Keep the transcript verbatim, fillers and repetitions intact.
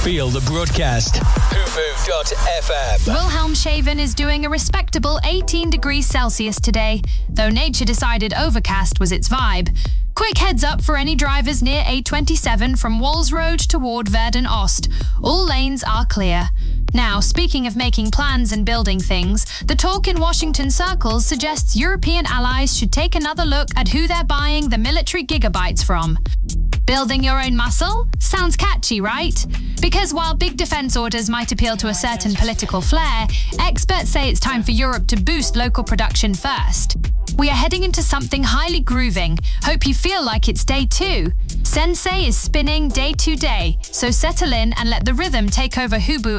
Feel the broadcast. Hubu dot F M. Wilhelmshaven is doing a respectable eighteen degrees Celsius today, though nature decided overcast was its vibe. Quick heads up for any drivers near A twenty-seven from Walls Road toward Verden Ost. All lanes are clear. Now, speaking of making plans and building things, the talk in Washington circles suggests European allies should take another look at who they're buying the military gigabytes from. Building your own muscle? Sounds catchy, right? Because while big defense orders might appeal to a certain political flair, experts say it's time for Europe to boost local production first. We are heading into something highly grooving. Hope you feel like it's day two. Sensei is spinning day to day, so settle in and let the rhythm take over Hubu